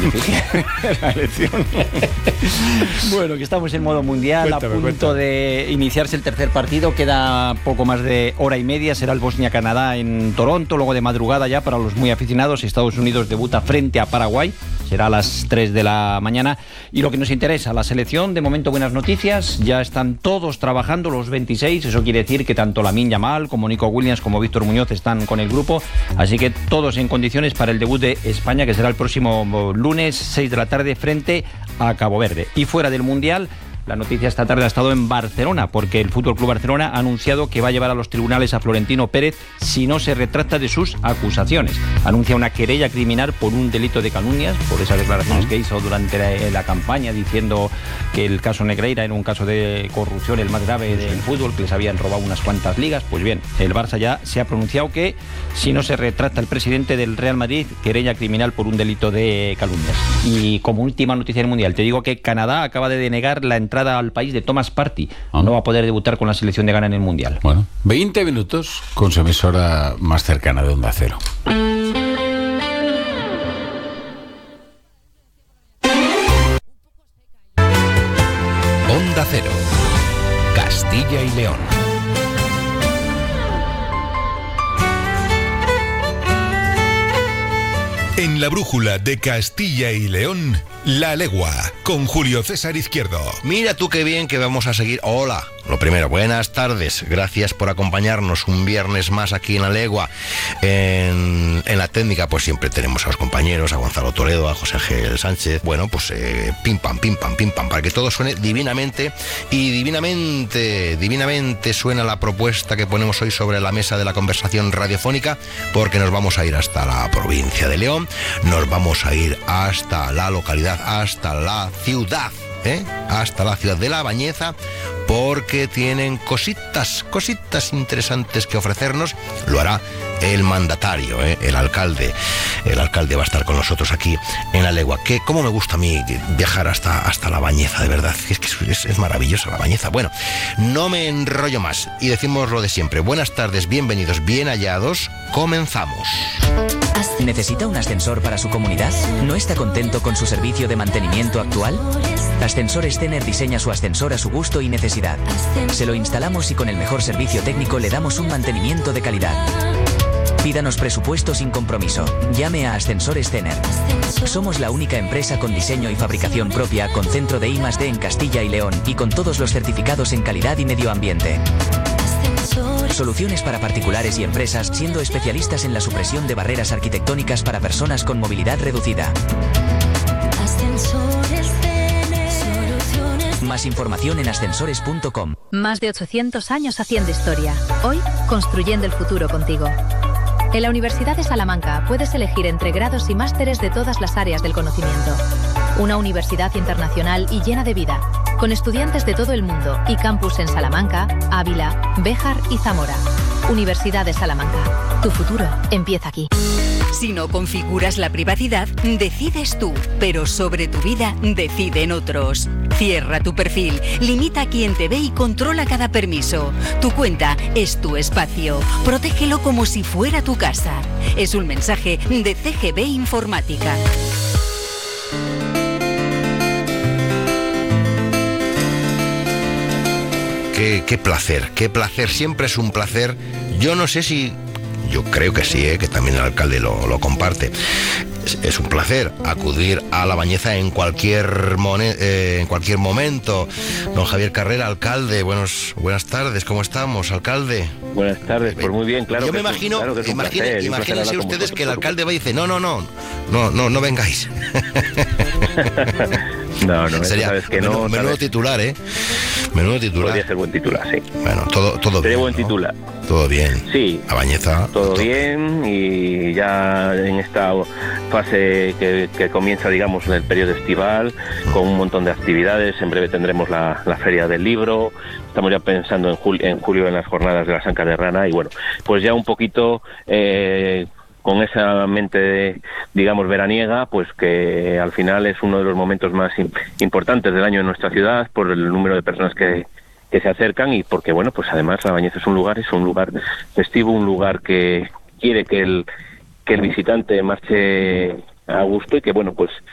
La elección. Bueno, que estamos en modo mundial. Cuéntame. De iniciarse el tercer partido. Queda poco más de hora y media. Será el Bosnia-Canadá en Toronto. Luego de madrugada ya para los muy aficionados. Estados Unidos debuta frente a Paraguay. Será a las 3 de la mañana. Y lo que nos interesa, la selección, de momento buenas noticias. Ya están todos trabajando, los 26. Eso quiere decir que tanto Lamine Yamal como Nico Williams como Víctor Muñoz están con el grupo. Así que todos en condiciones para el debut de España, que será el próximo lunes, 6 de la tarde, frente a Cabo Verde. Y fuera del Mundial, la noticia esta tarde ha estado en Barcelona, porque el FC Barcelona ha anunciado que va a llevar a los tribunales a Florentino Pérez si no se retracta de sus acusaciones. Anuncia una querella criminal por un delito de calumnias, por esas declaraciones que hizo durante la campaña diciendo que el caso Negreira era un caso de corrupción el más grave del fútbol, que les habían robado unas cuantas ligas. Pues bien, el Barça ya se ha pronunciado que si no se retracta el presidente del Real Madrid, querella criminal por un delito de calumnias. Y como última noticia del Mundial, te digo que Canadá acaba de denegar la entrada al país de Thomas Partey. No va a poder debutar con la selección de Ghana en el Mundial. Bueno, 20 minutos con su emisora más cercana de Onda Cero. Onda Cero, Castilla y León. En la brújula de Castilla y León, La Legua, con Julio César Izquierdo. Mira tú qué bien que vamos a seguir. Hola, lo primero, buenas tardes. Gracias por acompañarnos un viernes más aquí en La Legua. En la técnica, pues siempre tenemos a los compañeros, a Gonzalo Toledo, a José Ángel Sánchez. Bueno, pues pim pam, para que todo suene divinamente. Y divinamente suena la propuesta que ponemos hoy sobre la mesa de la conversación radiofónica, porque nos vamos a ir hasta la provincia de León, nos vamos a ir hasta la localidad, hasta la ciudad de La Bañeza, porque tienen cositas interesantes que ofrecernos. Lo hará el mandatario, el alcalde va a estar con nosotros aquí en La Legua. Que cómo me gusta a mí viajar hasta La Bañeza, de verdad, es maravillosa La Bañeza. Bueno, no me enrollo más y decimos lo de siempre. Buenas tardes, bienvenidos, bien hallados, comenzamos. ¿Necesita un ascensor para su comunidad? ¿No está contento con su servicio de mantenimiento actual? Ascensores Tener diseña su ascensor a su gusto y necesidad. Se lo instalamos y con el mejor servicio técnico le damos un mantenimiento de calidad. Pídanos presupuesto sin compromiso. Llame a Ascensores Tener. Somos la única empresa con diseño y fabricación propia, con centro de I+D en Castilla y León y con todos los certificados en calidad y medio ambiente. Soluciones para particulares y empresas, siendo especialistas en la supresión de barreras arquitectónicas para personas con movilidad reducida. Más información en ascensores.com. Más de 800 años haciendo historia. Hoy, construyendo el futuro contigo. En la Universidad de Salamanca puedes elegir entre grados y másteres de todas las áreas del conocimiento. Una universidad internacional y llena de vida, con estudiantes de todo el mundo y campus en Salamanca, Ávila, Béjar y Zamora. Universidad de Salamanca. Tu futuro empieza aquí. Si no configuras la privacidad, decides tú, pero sobre tu vida deciden otros. Cierra tu perfil, limita a quien te ve y controla cada permiso. Tu cuenta es tu espacio. Protégelo como si fuera tu casa. Es un mensaje de CGB Informática. Qué placer, siempre es un placer. Yo creo que sí, que también el alcalde lo comparte. Es un placer acudir a La Bañeza en cualquier momento. Don Javier Carrera, alcalde, buenas tardes, ¿cómo estamos, alcalde? Buenas tardes, pues muy bien, claro. Yo me imagino, imagínense ustedes que el alcalde va y dice, no vengáis. No, sería, sabes que menudo titular, ¿eh? Menudo titular. Podría ser buen titular, sí. Bueno, todo sería bien, buen ¿no? titular. Todo bien. Sí. La Bañeza. Todo bien, y ya en esta fase que comienza, digamos, en el periodo estival, con un montón de actividades. En breve tendremos la Feria del Libro. Estamos ya pensando en julio en las jornadas de la Sanca de Rana, y bueno, pues ya un poquito con esa mente, digamos, veraniega, pues que al final es uno de los momentos más importantes del año en nuestra ciudad, por el número de personas que se acercan, y porque, bueno, pues además La Bañeza es un lugar festivo, un lugar que quiere que el visitante marche a gusto, y que, bueno, pues